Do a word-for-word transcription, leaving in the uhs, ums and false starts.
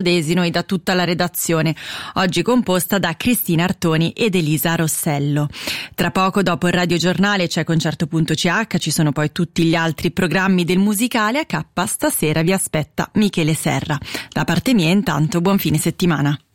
Desino e da tutta la redazione, oggi composta da Cristina Artoni ed Elisa Rossello. Tra poco, dopo il radiogiornale, c'è Concerto punto c h, ci sono poi tutti gli altri programmi del Musicale A K. Stasera vi aspetta Michele Serra. Da parte mia, intanto, buon fine settimana.